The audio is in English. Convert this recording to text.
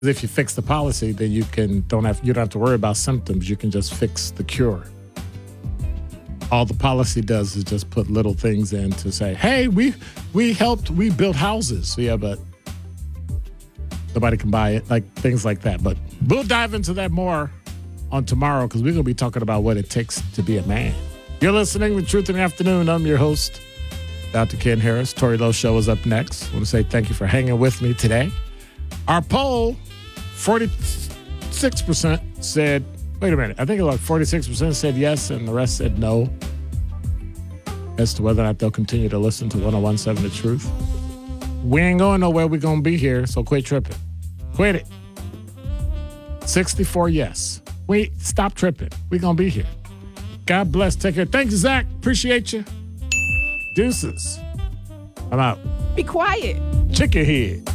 If you fix the policy, then you don't have to worry about symptoms. You can just fix the cure. All the policy does is just put little things in to say, hey, we built houses. Yeah, but nobody can buy it, like things like that. But we'll dive into that more on tomorrow because we're going to be talking about what it takes to be a man. You're listening to Truth in the Afternoon. I'm your host, Dr. Ken Harris. Tori Lowe Show is up next. I want to say thank you for hanging with me today. Our poll, 46% said, wait a minute, I think it was like 46% said yes and the rest said no as to whether or not they'll continue to listen to 101.7 The Truth. We ain't going nowhere. We're going to be here, so quit tripping. Quit it. 64 yes. Wait, stop tripping. We're going to be here. God bless. Take care. Thank you, Zach. Appreciate you. Deuces. I'm out. Be quiet. Check your head.